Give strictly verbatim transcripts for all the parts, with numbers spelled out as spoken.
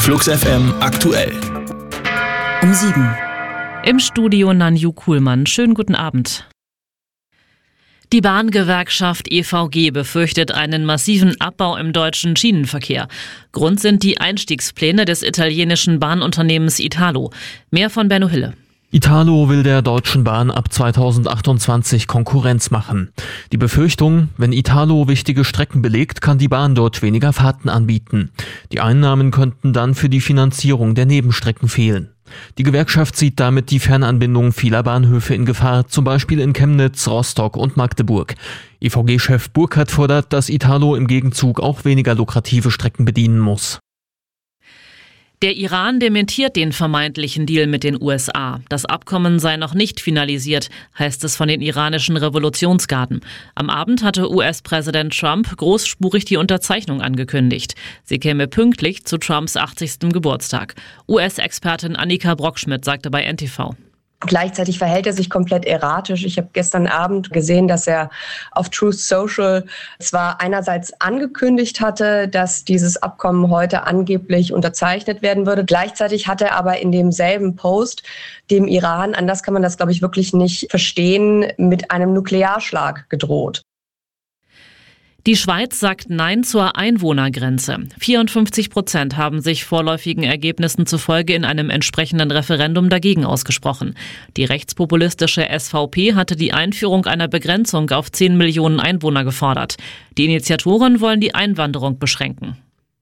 Flux F M aktuell. Um sieben. Im Studio Nanju Kuhlmann. Schönen guten Abend. Die Bahngewerkschaft E V G befürchtet einen massiven Abbau im deutschen Schienenverkehr. Grund sind die Einstiegspläne des italienischen Bahnunternehmens Italo. Mehr von Benno Hille. Italo will der Deutschen Bahn ab zweitausendachtundzwanzig Konkurrenz machen. Die Befürchtung, wenn Italo wichtige Strecken belegt, kann die Bahn dort weniger Fahrten anbieten. Die Einnahmen könnten dann für die Finanzierung der Nebenstrecken fehlen. Die Gewerkschaft sieht damit die Fernanbindung vieler Bahnhöfe in Gefahr, zum Beispiel in Chemnitz, Rostock und Magdeburg. E V G-Chef Burkhardt fordert, dass Italo im Gegenzug auch weniger lukrative Strecken bedienen muss. Der Iran dementiert den vermeintlichen Deal mit den U S A. Das Abkommen sei noch nicht finalisiert, heißt es von den iranischen Revolutionsgarden. Am Abend hatte U S-Präsident Trump großspurig die Unterzeichnung angekündigt. Sie käme pünktlich zu Trumps achtzigsten Geburtstag. U S-Expertin Annika Brockschmidt sagte bei N T V. Gleichzeitig verhält er sich komplett erratisch. Ich habe gestern Abend gesehen, dass er auf Truth Social zwar einerseits angekündigt hatte, dass dieses Abkommen heute angeblich unterzeichnet werden würde. Gleichzeitig hat er aber in demselben Post dem Iran, anders kann man das, glaube ich, wirklich nicht verstehen, mit einem Nuklearschlag gedroht. Die Schweiz sagt Nein zur Einwohnergrenze. vierundfünfzig Prozent haben sich vorläufigen Ergebnissen zufolge in einem entsprechenden Referendum dagegen ausgesprochen. Die rechtspopulistische S V P hatte die Einführung einer Begrenzung auf zehn Millionen Einwohner gefordert. Die Initiatoren wollen die Einwanderung beschränken.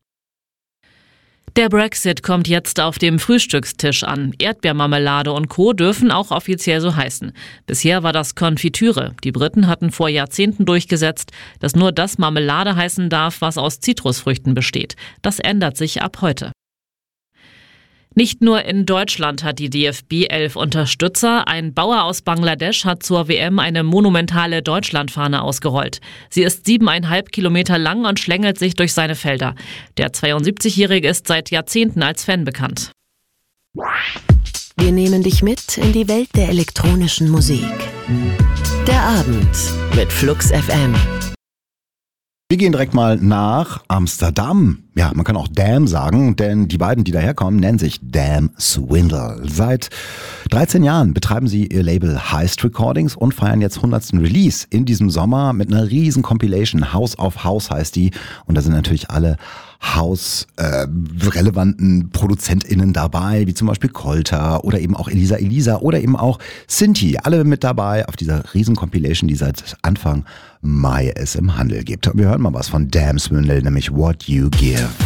Der Brexit kommt jetzt auf dem Frühstückstisch an. Erdbeermarmelade und Co. dürfen auch offiziell so heißen. Bisher war das Konfitüre. Die Briten hatten vor Jahrzehnten durchgesetzt, dass nur das Marmelade heißen darf, was aus Zitrusfrüchten besteht. Das ändert sich ab heute. Nicht nur in Deutschland hat die D F B elf Unterstützer. Ein Bauer aus Bangladesch hat zur W M eine monumentale Deutschlandfahne ausgerollt. Sie ist siebeneinhalb Kilometer lang und schlängelt sich durch seine Felder. Der zweiundsiebzigjährige ist seit Jahrzehnten als Fan bekannt. Wir nehmen dich mit in die Welt der elektronischen Musik. Der Abend mit Flux F M. Wir gehen direkt mal nach Amsterdam. Ja, man kann auch Damn sagen, denn die beiden, die daherkommen, nennen sich Damn Swindle. Seit dreizehn Jahren betreiben sie ihr Label Heist Recordings und feiern jetzt hundertsten Release in diesem Sommer mit einer riesen Compilation. House of House heißt die. Und da sind natürlich alle House-relevanten äh, ProduzentInnen dabei, wie zum Beispiel Kolter oder eben auch Elisa Elisa oder eben auch Sinti. Alle mit dabei auf dieser riesen Compilation, die seit Anfang Mai es im Handel gibt. Wir hören mal was von Damn Swindle, nämlich What You Give.